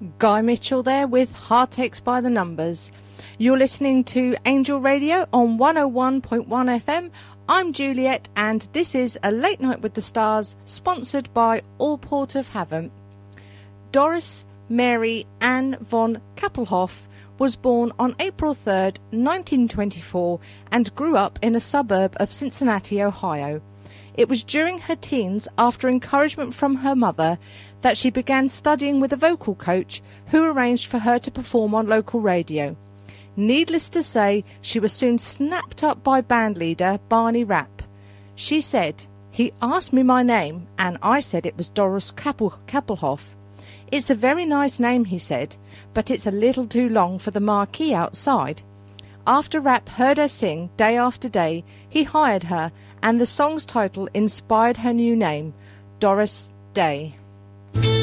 Guy Mitchell there with Heartaches by the Numbers. You're listening to Angel Radio on 101.1 FM. I'm Juliet and this is A Late Night with the Stars, sponsored by Allport of Havant. Doris Mary Ann von Kappelhoff was born on April 3rd, 1924 and grew up in a suburb of Cincinnati, Ohio. It was during her teens, after encouragement from her mother, that she began studying with a vocal coach who arranged for her to perform on local radio. Needless to say, she was soon snapped up by bandleader Barney Rapp. She said, "He asked me my name and I said it was Doris Kappelhoff. It's a very nice name," he said, "but it's a little too long for the marquee outside." After Rapp heard her sing day after day, he hired her, and the song's title inspired her new name, Doris Day.